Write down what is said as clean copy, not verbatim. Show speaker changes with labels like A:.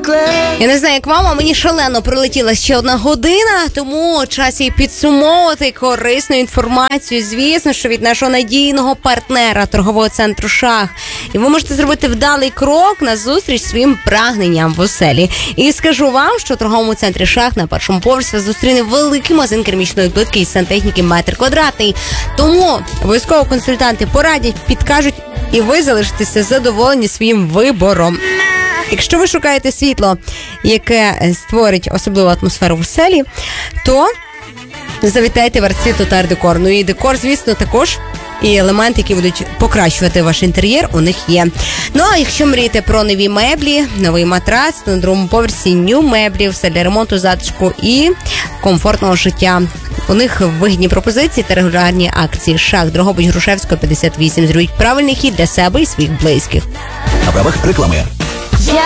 A: Я не знаю, як вам, а мені шалено прилетіла ще 1 година, тому час їй підсумовувати корисну інформацію, звісно, що від нашого надійного партнера торгового центру «Шах». І ви можете зробити вдалий крок на зустріч своїм прагненням в оселі. І скажу вам, що в торговому центрі «Шах» на першому поверсі вас зустріне великий магазин керамічної плитки і сантехніки метр квадратний. Тому обов'язково консультанти порадять, підкажуть, і ви залишитеся задоволені своїм вибором. Якщо ви шукаєте світло, яке створить особливу атмосферу в оселі, то завітайте в арт-світ та арт-декор. Ну і декор, звісно, також. І елементи, які будуть покращувати ваш інтер'єр, у них є. Ну, а якщо мрієте про нові меблі, новий матрац, то на другому поверсі ню меблі, все для ремонту, затишку і комфортного життя. У них вигідні пропозиції та регулярні акції. «Шах», Дрогобич, Грушевського, 58. Зробіть правильний хід для себе і своїх близьких.
B: На правах реклами.